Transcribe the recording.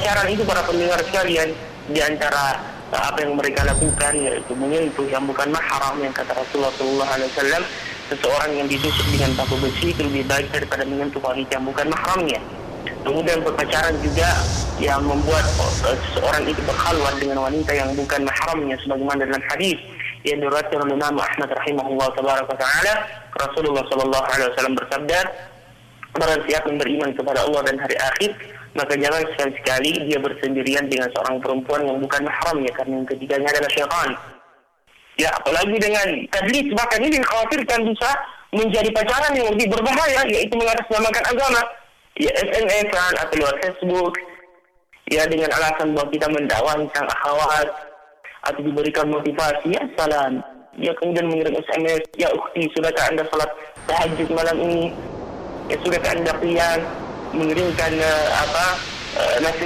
pacaran itu para pendengar sekalian, di antara apa yang mereka lakukan yaitu menyentuh yang bukan mahram, yang kata Rasulullah SAW, seseorang yang ditusuk dengan paku besi itu lebih baik daripada menyentuh wanita yang bukan mahramnya. Kemudian berpacaran juga yang membuat seseorang itu berkhalwat dengan wanita yang bukan mahramnya, sebagaimana dalam hadis yang diriwayatkan oleh Imam Ahmad rahimahullah taala, Rasulullah sallallahu alaihi wasallam bersabda, barang siapa yang beriman kepada Allah dan hari akhir, maka jangan sekali-sekali dia bersendirian dengan seorang perempuan yang bukan mahramnya, karena yang ketiganya adalah syaitan. Ya, apalagi dengan tadlis, bahkan ini dikhawatirkan bisa menjadi pacaran yang lebih berbahaya, yaitu mengatasnamakan agama. Ya, SMS-an atau lewat Facebook, ya dengan alasan bahwa kita mendakwahi sang akhwat atau diberikan motivasi, ya salam. Ya kemudian mengirim SMS, ya ukhti, sudahkah anda salat tahajud malam ini? Ya sudahkah anda qiyam? Mengirimkan nasihat